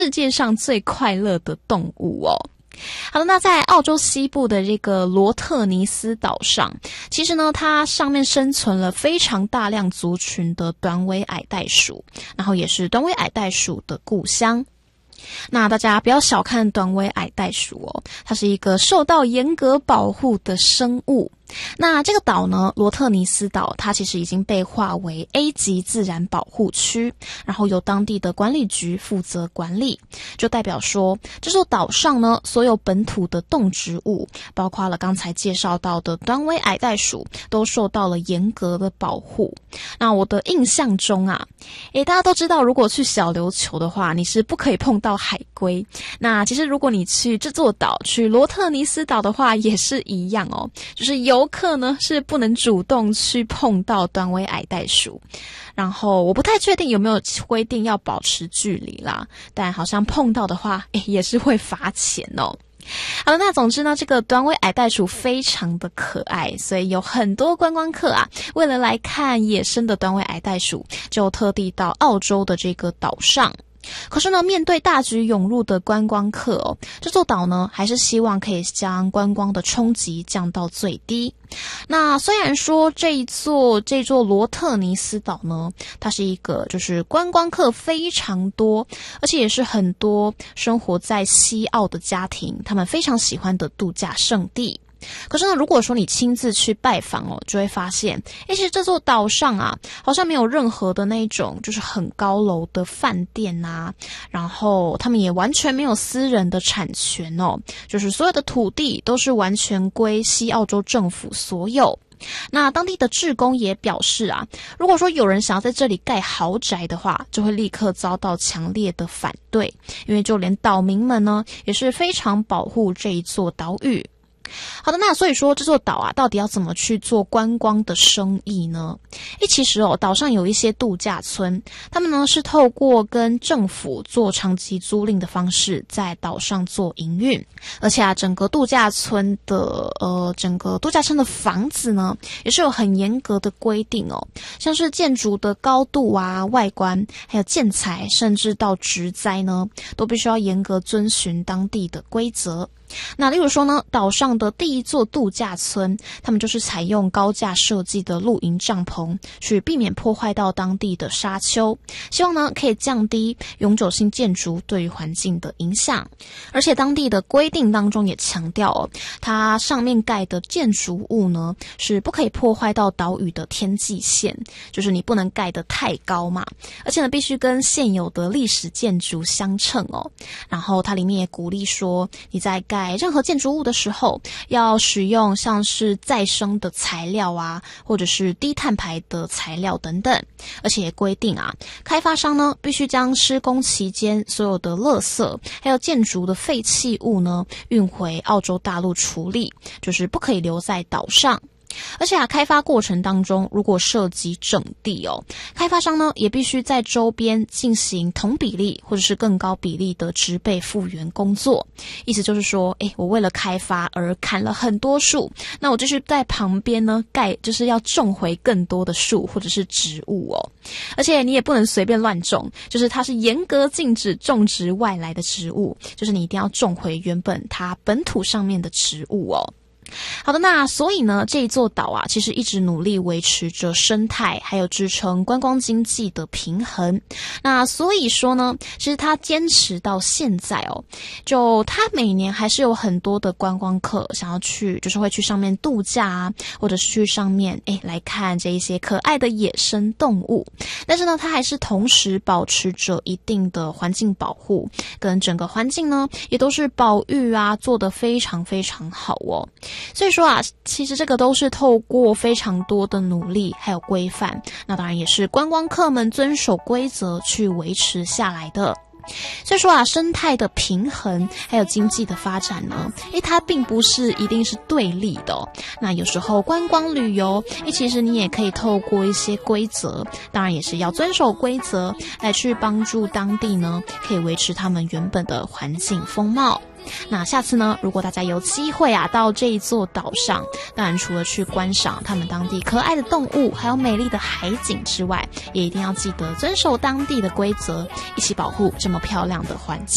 世界上最快乐的动物哦。好的，那在澳洲西部的这个罗特尼斯岛上，其实呢，它上面生存了非常大量族群的短尾矮袋鼠，然后也是短尾矮袋鼠的故乡。那大家不要小看短尾矮袋鼠哦，它是一个受到严格保护的生物。那这个岛呢，罗特尼斯岛，它其实已经被划为 A 级自然保护区，然后由当地的管理局负责管理，就代表说这座岛上呢，所有本土的动植物，包括了刚才介绍到的短尾矮袋鼠，都受到了严格的保护。那我的印象中啊，大家都知道，如果去小琉球的话，你是不可以碰到海龟。那其实如果你去这座岛，去罗特尼斯岛的话，也是一样哦，就是游客呢是不能主动去碰到短尾矮袋鼠。然后我不太确定有没有规定要保持距离啦，但好像碰到的话，也是会罚钱哦。好了，那总之呢，这个短尾矮袋鼠非常的可爱，所以有很多观光客啊，为了来看野生的短尾矮袋鼠，就特地到澳洲的这个岛上。可是呢，面对大举涌入的观光客哦，这座岛呢还是希望可以将观光的冲击降到最低。那虽然说这座罗特尼斯岛呢，它是一个就是观光客非常多，而且也是很多生活在西澳的家庭他们非常喜欢的度假胜地。可是呢，如果说你亲自去拜访哦，就会发现，其实这座岛上啊，好像没有任何的那种就是很高楼的饭店啊，然后他们也完全没有私人的产权哦，就是所有的土地都是完全归西澳洲政府所有。那当地的志工也表示啊，如果说有人想要在这里盖豪宅的话，就会立刻遭到强烈的反对，因为就连岛民们呢，也是非常保护这一座岛屿。好的，那所以说这座岛啊，到底要怎么去做观光的生意呢？其实岛上有一些度假村，他们呢是透过跟政府做长期租赁的方式，在岛上做营运，而且啊，整个度假村的房子呢，也是有很严格的规定哦，像是建筑的高度啊、外观，还有建材，甚至到植栽呢，都必须要严格遵循当地的规则。那例如说呢，岛上的第一座度假村，他们就是采用高架设计的露营帐篷，去避免破坏到当地的沙丘，希望呢可以降低永久性建筑对于环境的影响。而且当地的规定当中也强调它上面盖的建筑物呢是不可以破坏到岛屿的天际线，就是你不能盖得太高嘛，而且呢必须跟现有的历史建筑相称哦。然后它里面也鼓励说，你在盖任何建筑物的时候，要使用像是再生的材料啊，或者是低碳排的材料等等。而且也规定啊，开发商呢必须将施工期间所有的垃圾还有建筑的废弃物呢运回澳洲大陆处理，就是不可以留在岛上。而且开发过程当中，如果涉及整地开发商呢也必须在周边进行同比例或者是更高比例的植被复原工作。意思就是说，我为了开发而砍了很多树，那我就是在旁边呢就是要种回更多的树或者是植物而且你也不能随便乱种，就是它是严格禁止种植外来的植物，就是你一定要种回原本它本土上面的植物好的，那所以呢，这一座岛啊，其实一直努力维持着生态，还有支撑观光经济的平衡。那所以说呢，其实它坚持到现在就它每年还是有很多的观光客想要去，就是会去上面度假啊，或者是去上面来看这一些可爱的野生动物。但是呢，它还是同时保持着一定的环境保护，跟整个环境呢，也都是保育啊，做得非常非常好所以说啊，其实这个都是透过非常多的努力还有规范，那当然也是观光客们遵守规则去维持下来的。所以说啊，生态的平衡还有经济的发展呢，它并不是一定是对立的那有时候观光旅游其实你也可以透过一些规则，当然也是要遵守规则，来去帮助当地呢可以维持他们原本的环境风貌。那下次呢，如果大家有机会啊到这一座岛上，当然除了去观赏他们当地可爱的动物还有美丽的海景之外，也一定要记得遵守当地的规则，一起保护这么漂亮的环境。